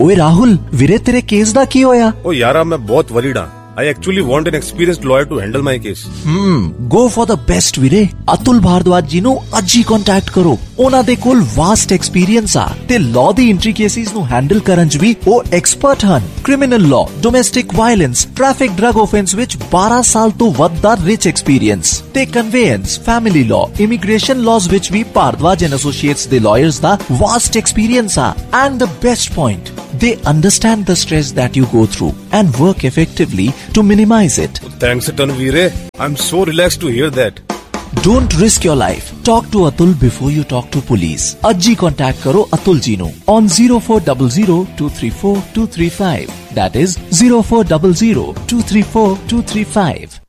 ओए राहुल, वीरे तेरे केस दा की होया? ओ यारा मैं बहुत वरीड हाँ। I actually want an experienced lawyer to handle my case. Go for the best ਵੀਰੇ। ਅਤੁਲ ਭਾਰਦਵਾਜ ਜੀ ਨੂੰ ਅੱਜ ਹੀ ਕੰਟੈਕਟ ਕਰੋ। ਉਹਨਾਂ ਦੇ ਕੋਲ ਵਾਸਟ ਐਕਸਪੀਰੀਅੰਸ ਆ ਤੇ ਲਾਅ ਦੀ ਇੰਟ੍ਰਿਕੇਸੀਜ਼ ਨੂੰ ਹੈਂਡਲ ਕਰਨ 'ਚ ਵੀ ਉਹ ਐਕਸਪਰਟ ਹਨ। Criminal law, domestic violence, traffic drug offence ਵਿੱਚ 12 ਸਾਲ ਤੋਂ ਵੱਧ ਦਾ ਰਿਚ ਐਕਸਪੀਰੀਅੰਸ ਤੇ ਕਨਵੇਅੰਸ, ਫੈਮਿਲੀ ਲਾਅ, ਇਮੀਗ੍ਰੇਸ਼ਨ ਲਾਜ਼ ਵਿੱਚ ਵੀ ਭਾਰਦਵਾਜ ਐਂਡ ਐਸੋਸੀਏਟਸ ਦੇ ਲਾਇਰਸ ਦਾ ਵਾਸਟ ਐਕਸਪੀਰੀਅੰਸ ਆ। And the best point, they understand the stress that you go through and work effectively to minimize it. Thanks a ton, Veere. I'm so relaxed to hear that. Don't risk your life. Talk to Atul before you talk to police. Ajji contact karo Atul ji nu on 0400234235. That is 0400234235.